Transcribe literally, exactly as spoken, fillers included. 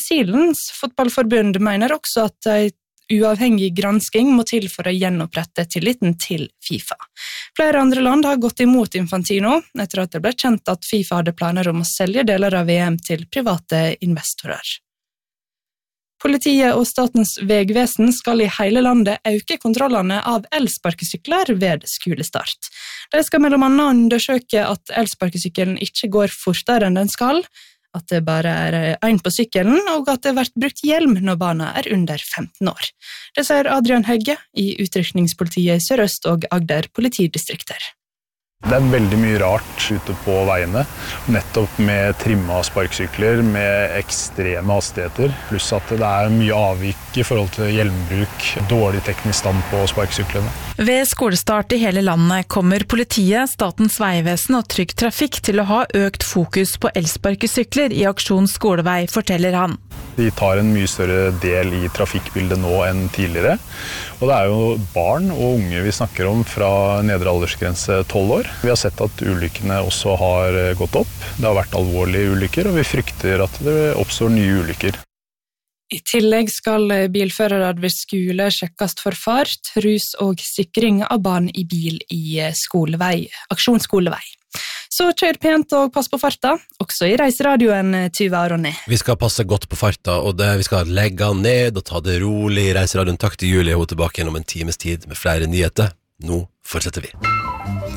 Zealands fotballforbund mener også at en uavhengig gransking må til for å gjenopprette tilliten til FIFA. Flere andre land har gått imot Infantino, etter at det ble kjent at FIFA hadde planer om å selge deler av V M til private investorer. Politiet og Statens vegvesen skal i hele landet øke kontrollene av elsparkesykler ved skolestart. De skal mellom annet undersøke at elsparkesykkelen ikke går fortere enn den skal, at det bare er en på sykkelen, og at det har vært brukt hjelm når barna er under femten år. Det sier Adrian Høgge i Utrykningspolitiet i Sør-Øst og Agder politidistrikter. Det er veldig mye rart ute på veiene, nettopp med trimma sparksykler, med ekstreme hastigheter, pluss at det er mye avvik i forhold til hjelmbruk, dårlig teknisk stand på sparksyklene. Ved skolestart i hele landet kommer politiet, Statens vegvesen og Trygg Trafikk til å ha økt fokus på elsparkesykler i aksjon skolevei, forteller han. De tar en mye større del i trafikkbildet nå enn tidligere, og det er jo barn og unge vi snakker om fra nedre aldersgrense tolv år. Vi har sett at ulykkene også har gått opp. Det har vært alvorlige ulykker, og vi frykter at det oppstår nye ulykker. I tillegg skal bilførere ved skole sjekkes for fart, rus og sikring av barn i bil i skolevei, aksjonsskolevei. Så kjør pent og pass på farta, også i reiseradioen, Tuva og Ronny. Vi skal passe godt på farta, og det, vi skal legge ned og ta det rolig i reiseradioen. Takk til Julie, hun er tilbake igjen om en times tid med flere nyheter. Nå fortsetter vi.